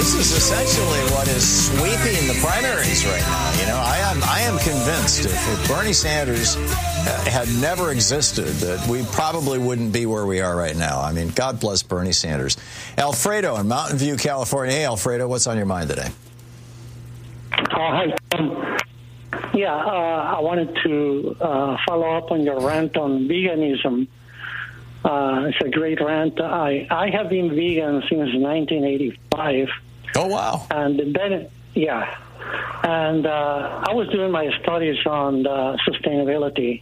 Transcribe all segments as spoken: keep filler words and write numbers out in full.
this is essentially what is sweeping the primaries right now. You know, I am I am convinced if, if Bernie Sanders had never existed, that we probably wouldn't be where we are right now. I mean, God bless Bernie Sanders. Alfredo in Mountain View, California. Hey, Alfredo, what's on your mind today? Uh, hi, Tom. Yeah, uh, I wanted to uh, follow up on your rant on veganism. Uh, it's a great rant. I, I have been vegan since nineteen eighty-five. Oh, wow. And then, yeah. And uh, I was doing my studies on uh, sustainability.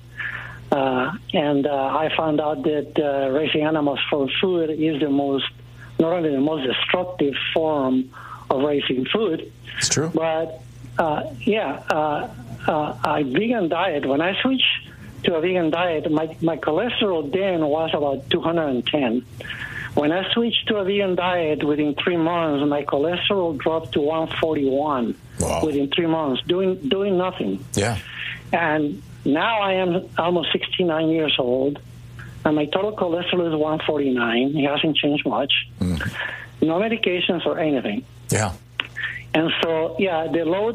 Uh, and uh, I found out that uh, raising animals for food is the most, not only the most destructive form of raising food. It's true. But, uh, yeah, uh, uh, a vegan diet, when I switched to a vegan diet, my, my cholesterol then was about two hundred ten. When I switched to a vegan diet, within three months, my cholesterol dropped to one forty-one. Wow. Within three months, doing doing nothing. Yeah. And now I am almost sixty-nine years old, and my total cholesterol is one forty-nine. It hasn't changed much. Mm. No medications or anything. Yeah. And so, yeah, the low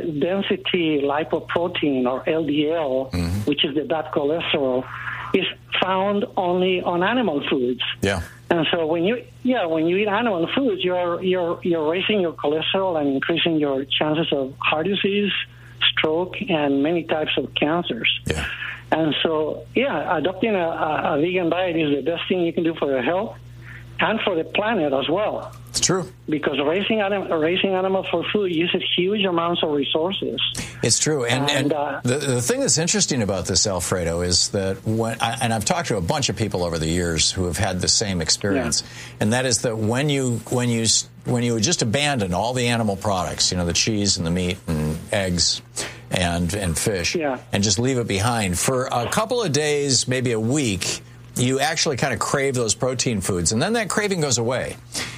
density lipoprotein, or L D L, mm-hmm. which is the bad cholesterol, is found only on animal foods. Yeah. And so when you, yeah, when you eat animal foods, you're you're you're raising your cholesterol and increasing your chances of heart disease, stroke, and many types of cancers. Yeah. And so, yeah, adopting a, a, a vegan diet is the best thing you can do for your health and for the planet as well. It's true. Because raising anim- raising animals for food uses huge amounts of resources. It's true. And, and, and uh, the, the thing that's interesting about this, Alfredo, is that when, I, and I've talked to a bunch of people over the years who have had the same experience, yeah. and that is that when you, when you, when you just abandon all the animal products, you know, the cheese and the meat and eggs and, and fish, yeah. and just leave it behind for a couple of days, maybe a week, you actually kind of crave those protein foods, and then that craving goes away.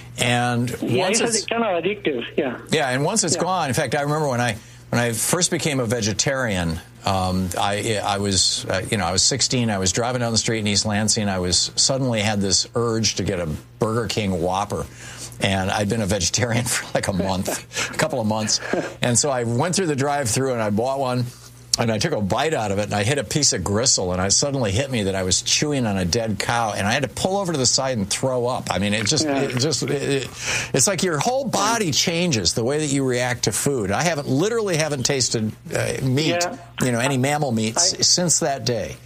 And yeah, once it's, it's kind of addictive, yeah. Yeah, and once it's yeah. gone, in fact, I remember when I when I first became a vegetarian, um, I I was uh, you know I was sixteen. I was driving down the street in East Lansing. I was suddenly had this urge to get a Burger King Whopper. And I'd been a vegetarian for like a month, a couple of months. And so I went through the drive-thru and I bought one. And I took a bite out of it, and I hit a piece of gristle, and it suddenly hit me that I was chewing on a dead cow, and I had to pull over to the side and throw up. I mean, it just, yeah. it just, it, it, it's like your whole body changes the way that you react to food. I haven't, literally haven't tasted uh, meat, yeah. you know, any mammal meat I, since that day.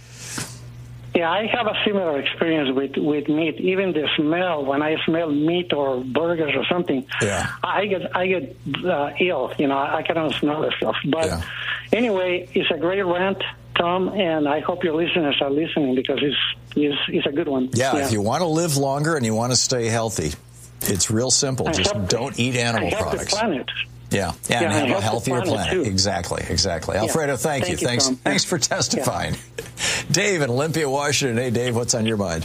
Yeah, I have a similar experience with, with meat. Even the smell, when I smell meat or burgers or something, yeah. I get I get uh, ill. You know, I cannot smell the stuff. But yeah. anyway, it's a great rant, Tom, and I hope your listeners are listening because it's it's, it's a good one. Yeah, yeah, if you want to live longer and you want to stay healthy, it's real simple. I Just help, don't eat animal I help products. The planet. Yeah, yeah, yeah, and have a healthier planet. planet Exactly, exactly. Yeah. Alfredo, thank, thank you. you. Thanks, Tom. thanks for testifying. Yeah. Dave in Olympia, Washington. Hey, Dave, what's on your mind?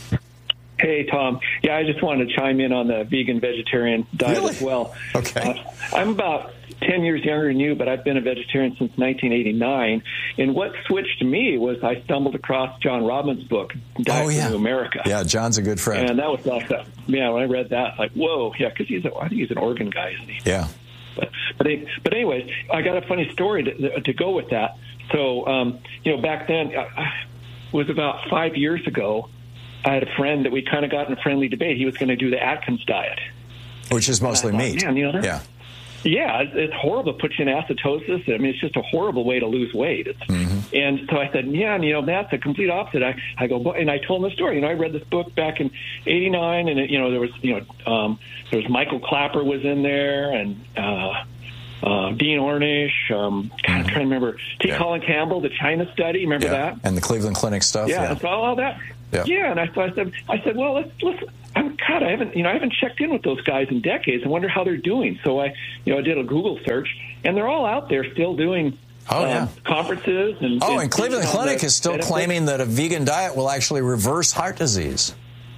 Hey, Tom. Yeah, I just wanted to chime in on the vegan-vegetarian diet really? as well. Okay. Uh, I'm about ten years younger than you, but I've been a vegetarian since nineteen eighty-nine. And what switched me was I stumbled across John Robbins' book, Diet oh, yeah. for New America. Yeah, John's a good friend. And that was awesome. Yeah, when I read that, like, whoa, yeah, because he's a, I think he's an Oregon guy, isn't he? Yeah. But but, but anyways, I got a funny story to, to go with that. So, um, you know, back then, uh, it was about five years ago, I had a friend that we kind of got in a friendly debate. He was going to do the Atkins diet. Which is mostly thought, meat. Man, you know, yeah. Yeah, it's horrible. It puts you in acidosis. I mean, it's just a horrible way to lose weight. It's, mm-hmm. And so I said, yeah, and, you know, that's the complete opposite. I, I go, and I told him the story. You know, I read this book back in eighty-nine, and, it, you know, there was, you know, um, there was Michael Clapper was in there, and uh, uh, Dean Ornish. Um, God, mm-hmm. I'm trying to remember. T. Yeah. Colin Campbell, the China study. Remember yeah. that? And the Cleveland Clinic stuff. Yeah, Yeah, and so all that. Yeah. yeah, and I, so I said, I said, well, let's let's. I'm, God, I haven't, you know, I haven't checked in with those guys in decades. I wonder how they're doing. So I, you know, I did a Google search, and they're all out there still doing oh, um, yeah. conferences. And oh, and, and Cleveland you know, Clinic the, is still claiming that a vegan diet will actually reverse heart disease.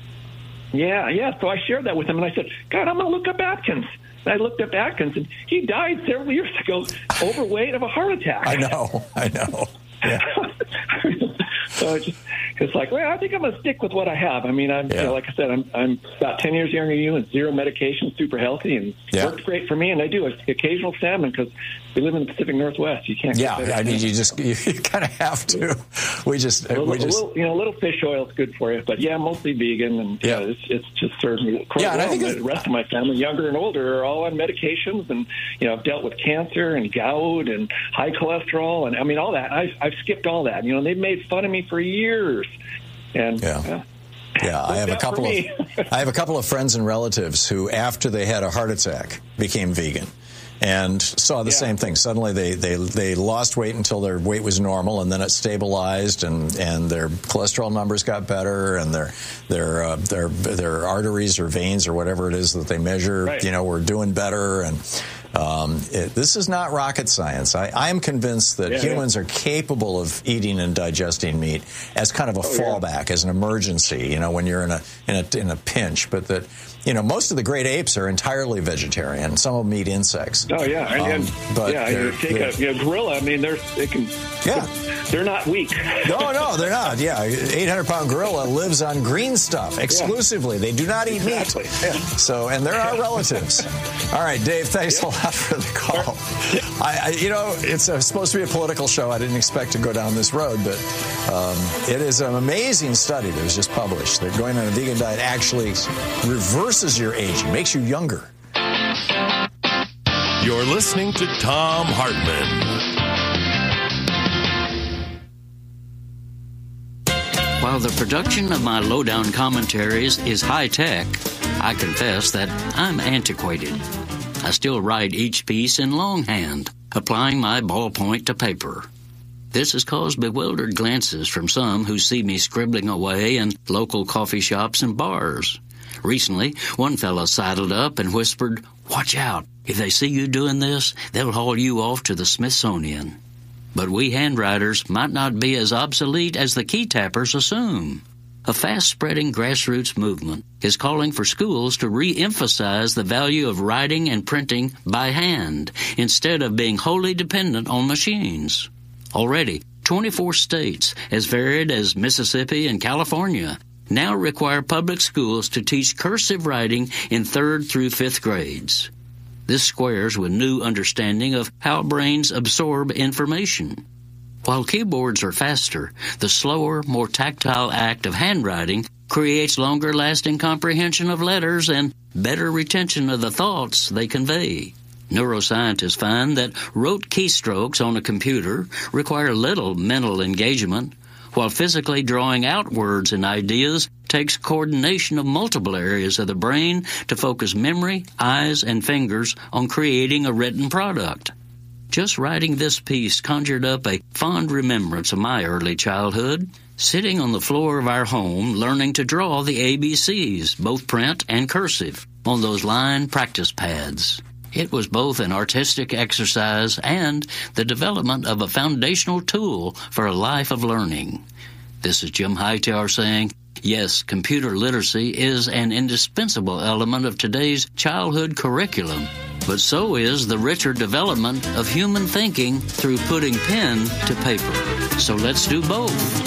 Yeah, yeah. So I shared that with him, and I said, God, I'm going to look up Atkins. And I looked up Atkins, and he died several years ago, overweight of a heart attack. I know, I know. Yeah. So I just, it's like, well, I think I'm going to stick with what I have. I mean, I'm, yeah. you know, like I said, I'm, I'm about ten years younger than you and zero medication, super healthy, and yeah. worked great for me. And I do occasional salmon because we live in the Pacific Northwest. You can't. Yeah, get I mean, you just you, you kind of have to. We just a little, we just a little, you know, a little fish oil is good for you, but yeah, mostly vegan, and yeah, you know, it's, it's just serves me quite yeah, and well. I think the rest of my family, younger and older, are all on medications, and you know, I've dealt with cancer and gout and high cholesterol, and I mean all that. I've, I've skipped all that. You know, they've made fun of me for years, and yeah. Uh, Yeah, I have a couple of I have a couple of friends and relatives who, after they had a heart attack, became vegan, and saw the yeah. same thing. Suddenly, they, they they lost weight until their weight was normal, and then it stabilized, and, and their cholesterol numbers got better, and their their uh, their their arteries or veins or whatever it is that they measure, right. you know, were doing better. And um, it, this is not rocket science. I, I am convinced that yeah, humans yeah. are capable of eating and digesting meat as kind of a oh, fallback, yeah. as an emergency, you know, when you're in a in a in a pinch. But that, you know, most of the great apes are entirely vegetarian. Some of them eat insects. Oh yeah, and, um, and but yeah, you take a you know, gorilla. I mean, they're they can. Yeah, they're not weak. No, no, they're not. Yeah, eight hundred pound gorilla lives on green stuff exclusively. Yeah. They do not eat exactly. meat. Yeah. So, and they're our relatives. All right, Dave. Thanks yeah. a lot for the call. Yeah. I, I, you know, it's uh, supposed to be a political show. I didn't expect to go down this road, but um, it is an amazing study that was just published. That going on a vegan diet actually reverses your aging, makes you younger. You're listening to Thom Hartmann. While the production of my lowdown commentaries is high-tech, I confess that I'm antiquated. I still write each piece in longhand, applying my ballpoint to paper. This has caused bewildered glances from some who see me scribbling away in local coffee shops and bars. Recently, one fellow sidled up and whispered, "Watch out. If they see you doing this, they'll haul you off to the Smithsonian." But we handwriters might not be as obsolete as the key tappers assume. A fast-spreading grassroots movement is calling for schools to re-emphasize the value of writing and printing by hand instead of being wholly dependent on machines. Already, twenty-four states, as varied as Mississippi and California, now require public schools to teach cursive writing in third through fifth grades. This squares with new understanding of how brains absorb information. While keyboards are faster, the slower, more tactile act of handwriting creates longer-lasting comprehension of letters and better retention of the thoughts they convey. Neuroscientists find that rote keystrokes on a computer require little mental engagement, while physically drawing out words and ideas takes coordination of multiple areas of the brain to focus memory, eyes, and fingers on creating a written product. Just writing this piece conjured up a fond remembrance of my early childhood, sitting on the floor of our home learning to draw the A B Cs, both print and cursive, on those line practice pads. It was both an artistic exercise and the development of a foundational tool for a life of learning. This is Jim Hightower saying, yes, computer literacy is an indispensable element of today's childhood curriculum, but so is the richer development of human thinking through putting pen to paper. So let's do both.